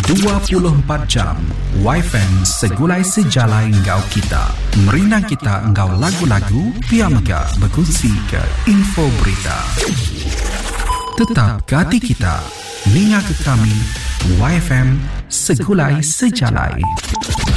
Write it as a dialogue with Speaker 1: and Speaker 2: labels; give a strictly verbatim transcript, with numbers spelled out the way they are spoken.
Speaker 1: dua puluh empat jam Y F M segulai sejalai ngau kita. Merinang kita ngau lagu-lagu, pia mega berkongsi ke info berita. Tetap gati kita, ninga ke kami Y F M segulai sejalai.